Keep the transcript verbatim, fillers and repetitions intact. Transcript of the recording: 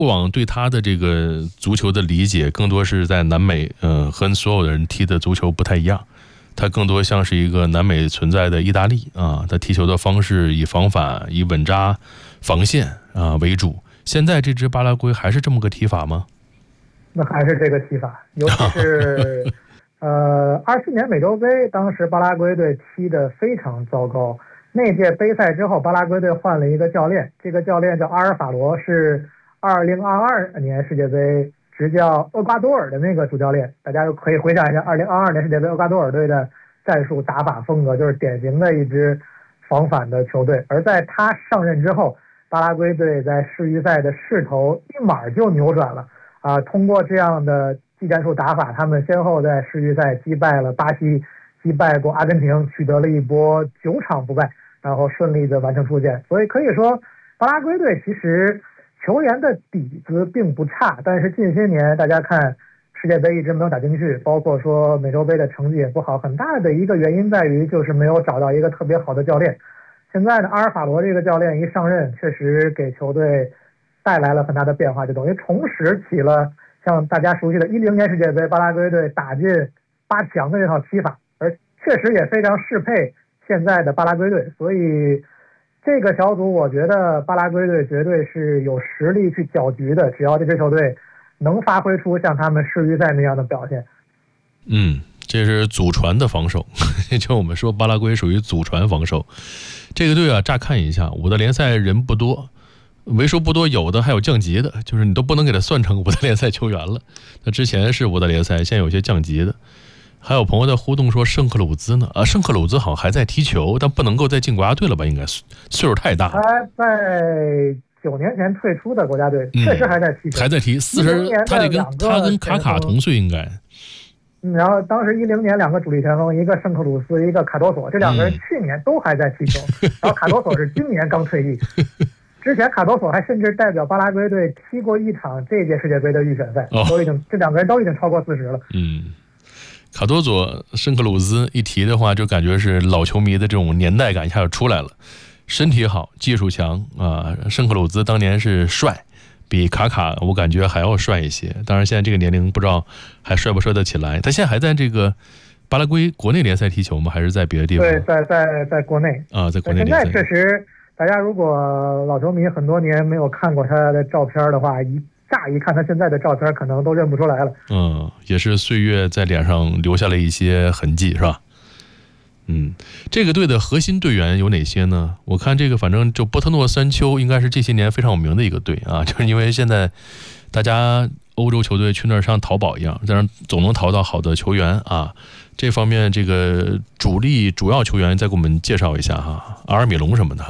过往对他的这个足球的理解，更多是在南美，呃，和所有的人踢的足球不太一样。他更多像是一个南美存在的意大利啊，他踢球的方式以防反、以稳扎防线啊为主。现在这支巴拉圭还是这么个踢法吗？ 那还是这个踢法，尤其是呃，二四年美洲杯，当时巴拉圭队踢得非常糟糕。那届杯赛之后，巴拉圭队换了一个教练，这个教练叫阿尔法罗，是二零二二年世界杯执教厄瓜多尔的那个主教练。大家就可以回想一下二零二二年世界杯厄瓜多尔队的战术打法风格，就是典型的一支防反的球队。而在他上任之后，巴拉圭队在世预赛的势头立马就扭转了啊！通过这样的技战术打法，他们先后在世预赛击败了巴西，击败过阿根廷，取得了一波九场不败，然后顺利的完成出线。所以可以说，巴拉圭队其实球员的底子并不差，但是近些年大家看世界杯一直没有打进去，包括说美洲杯的成绩也不好，很大的一个原因在于就是没有找到一个特别好的教练。现在呢，阿尔法罗这个教练一上任，确实给球队带来了很大的变化，就等于重拾起了像大家熟悉的一零年世界杯巴拉圭队打进八强的这套踢法，而确实也非常适配现在的巴拉圭队。所以这个小组我觉得巴拉圭队绝对是有实力去搅局的，只要这支球队能发挥出像他们世预赛那样的表现。 嗯，这是祖传的防守，就我们说巴拉圭属于祖传防守。这个队啊，乍看一下五大联赛人不多，为数不多有的还有降级的，就是你都不能给他算成五大联赛球员了。那之前是五大联赛，现在有些降级的。还有朋友在互动说圣克鲁兹呢，啊，圣克鲁兹好像还在踢球，但不能够再进国家队了吧？应该岁数太大了。 他在九年前退出的国家队，确实还在踢球， 还在踢四十，他得跟他跟卡卡同岁应该。 嗯，然后当时一零年两个主力前锋，一个圣克鲁斯，一个卡多索，这两个人去年都还在踢球，嗯、然后卡多索是今年刚退役。之前卡多索还甚至代表巴拉圭队踢过一场这届世界杯的预选赛，哦、都已经这两个人都已经超过四十了。 嗯，卡多索、圣克鲁兹一提的话，就感觉是老球迷的这种年代感一下就出来了。身体好，技术强啊！圣克鲁兹当年是帅。比卡卡我感觉还要帅一些，当然现在这个年龄不知道还帅不帅得起来。他现在还在这个巴拉圭国内联赛踢球吗？还是在别的地方？ 对，在在在国内啊，在国内联赛。 现在确实，大家如果老球迷很多年没有看过他的照片的话，一乍一看他现在的照片，可能都认不出来了。 嗯，也是岁月在脸上留下了一些痕迹，是吧？嗯，这个队的核心队员有哪些呢？我看这个反正就波特诺三丘应该是这些年非常有名的一个队啊，就是因为现在大家欧洲球队去那儿像淘宝一样，在那儿总能淘到好的球员啊。这方面这个主力主要球员再给我们介绍一下哈，阿尔米隆什么的。